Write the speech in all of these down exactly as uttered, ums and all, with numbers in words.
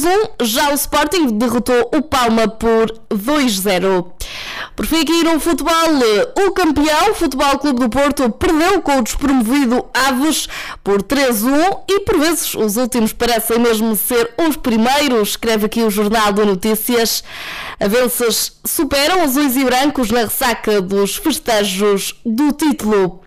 um, já o Sporting derrotou o Palma por dois a zero. Por fim, aqui no futebol, o campeão, o Futebol Clube do Porto, perdeu com o despromovido Aves por três a um e, por vezes, os últimos parecem mesmo ser os primeiros, escreve aqui o Jornal de Notícias. Avanças superam azuis e brancos na ressaca dos festejos do título.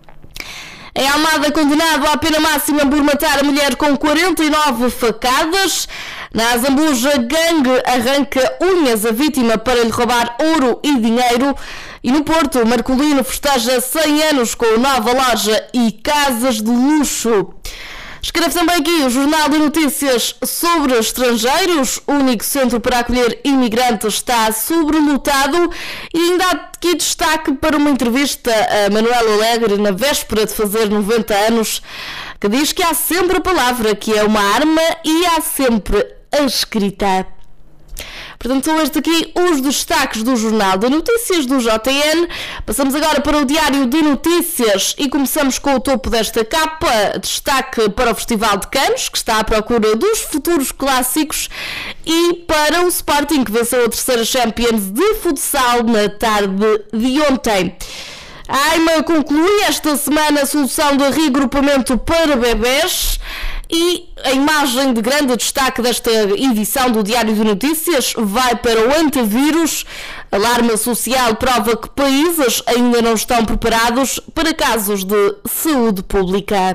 Em Almada, condenado à pena máxima por matar a mulher com quarenta e nove facadas. Na Azambuja, gangue arranca unhas a vítima para lhe roubar ouro e dinheiro. E no Porto, Marcolino festeja cem anos com nova loja e casas de luxo. Escreve também aqui o Jornal de Notícias sobre estrangeiros. O único centro para acolher imigrantes está sobrelotado. E ainda há aqui destaque para uma entrevista a Manuel Alegre na véspera de fazer noventa anos, que diz que há sempre a palavra, que é uma arma, e há sempre a escrita. Portanto, são estes aqui os destaques do Jornal de Notícias do J N. Passamos agora para o Diário de Notícias e começamos com o topo desta capa. Destaque para o Festival de Cannes, que está à procura dos futuros clássicos, e para o Sporting, que venceu a terceira Champions de futsal na tarde de ontem. A AIMA conclui esta semana a solução de reagrupamento para bebés. E a imagem de grande destaque desta edição do Diário de Notícias vai para o antivírus. Alarme social prova que países ainda não estão preparados para casos de saúde pública.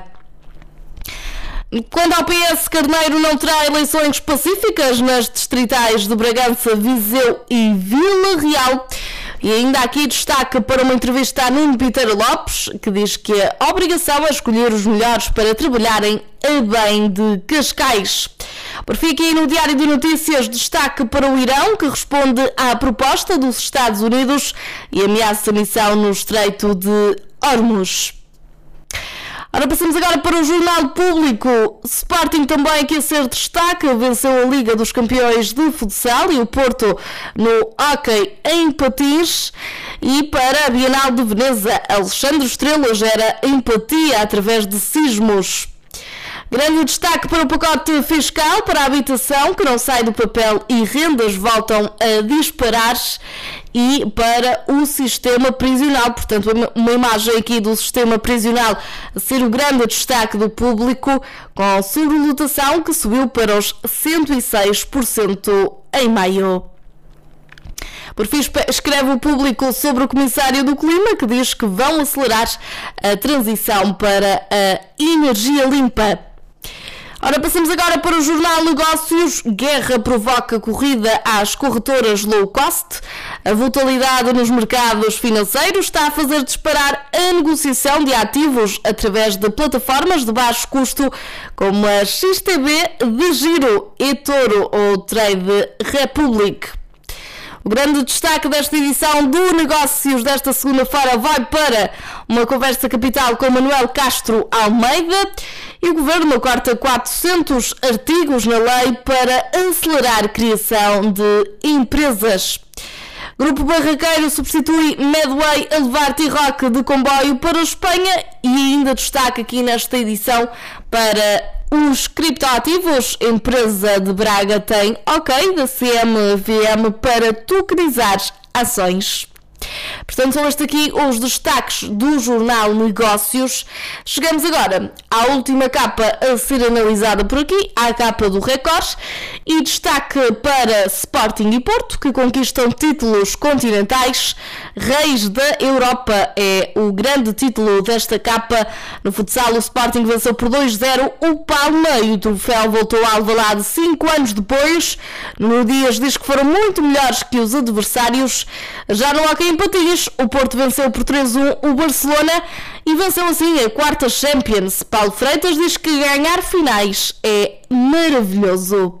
Quando ao P S, Carneiro não terá eleições pacíficas nas distritais de Bragança, Viseu e Vila Real. E ainda aqui destaque para uma entrevista a Nuno Piteira Lopes, que diz que a obrigação é escolher os melhores para trabalharem a bem de Cascais. Por fim, aqui no Diário de Notícias, destaque para o Irão, que responde à proposta dos Estados Unidos e ameaça a missão no Estreito de Hormuz. Ora, passamos agora para o Jornal Público. Sporting também aqui a ser destaque, venceu a Liga dos Campeões de Futsal e o Porto no hóquei em patins. E para a Bienal de Veneza, Alexandre Estrela gera empatia através de sismos. Grande destaque para o pacote fiscal para a habitação, que não sai do papel e rendas voltam a disparar, e para o sistema prisional, portanto uma imagem aqui do sistema prisional a ser o grande destaque do público, com a sobrelotação que subiu para os cento e seis por cento em maio. Por fim, escreve o Público sobre o Comissário do Clima, que diz que vão acelerar a transição para a energia limpa. Ora, passamos agora para o Jornal Negócios. Guerra provoca corrida às corretoras low cost. A volatilidade nos mercados financeiros está a fazer disparar a negociação de ativos através de plataformas de baixo custo, como a X T B, DeGiro, eToro ou Trade Republic. O grande destaque desta edição do Negócios desta segunda-feira vai para uma conversa capital com Manuel Castro Almeida, e o Governo corta quatrocentos artigos na lei para acelerar a criação de empresas. Grupo Barraqueiro substitui Medway a levar T-Rock de comboio para a Espanha, e ainda destaque aqui nesta edição para os criptoativos. A empresa de Braga tem ok da C M V M para tokenizar ações. Portanto, são estes aqui os destaques do Jornal Negócios. Chegamos agora à última capa a ser analisada por aqui, à capa do Record, e destaque para Sporting e Porto, que conquistam títulos continentais. Reis da Europa é o grande título desta capa. No futsal, o Sporting venceu por dois a zero o Palma, e o troféu voltou a Alvalade cinco anos depois. No Dias diz que foram muito melhores que os adversários. Já no hóquei em patins, o Porto venceu por três a um o Barcelona e venceu assim a quarta Champions. Paulo Freitas diz que ganhar finais é maravilhoso.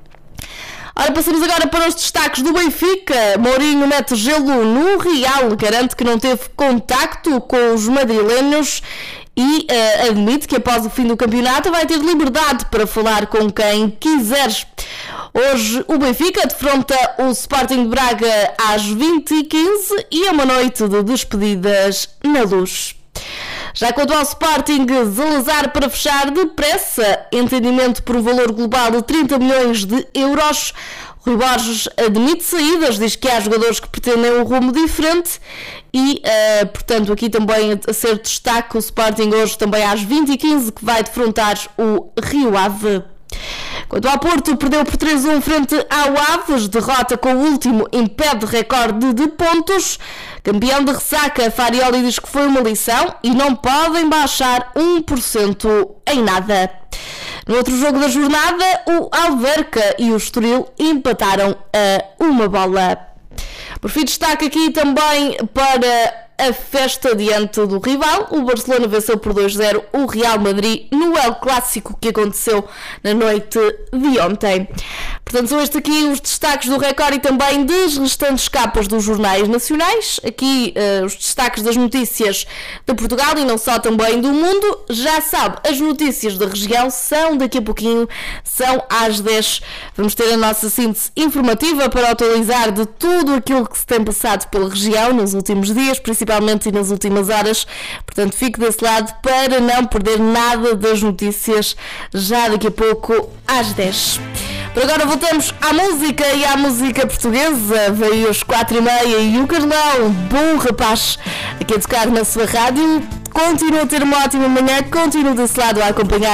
Ora, passamos agora para os destaques do Benfica. Mourinho mete gelo no Real, garante que não teve contacto com os madrilenhos e uh, admite que após o fim do campeonato vai ter liberdade para falar com quem quiser. Hoje o Benfica defronta o Sporting de Braga às vinte e quinze e é uma noite de despedidas na Luz. Já quanto ao Sporting, Salazar para fechar depressa, entendimento por um valor global de trinta milhões de euros. Rui Borges admite saídas, diz que há jogadores que pretendem um rumo diferente e, uh, portanto, aqui também a ser destaque o Sporting hoje também às vinte e quinze que vai defrontar o Rio Ave. Quanto ao Porto, perdeu por três a um frente ao Aves, derrota com o último impede recorde de pontos. Campeão de ressaca, Farioli diz que foi uma lição e não podem baixar um por cento em nada. No outro jogo da jornada, o Alverca e o Estoril empataram a uma bola. Por fim, destaque aqui também para a festa diante do rival. O Barcelona venceu por dois a zero o Real Madrid no El Clássico que aconteceu na noite de ontem. Portanto, são estes aqui os destaques do Record e também das restantes capas dos jornais nacionais. Aqui uh, os destaques das notícias de Portugal e não só, também do mundo. Já sabe, as notícias da região são daqui a pouquinho, são às dez. Vamos ter a nossa síntese informativa para atualizar de tudo aquilo que se tem passado pela região nos últimos dias, principalmente e nas últimas horas. Portanto, fique desse lado para não perder nada das notícias já daqui a pouco às dez. Por agora voltamos à música e à música portuguesa. Veio às quatro e meia e o Carlão, bom rapaz, aqui a tocar na sua rádio. Continua a ter uma ótima manhã, continua desse lado a acompanhar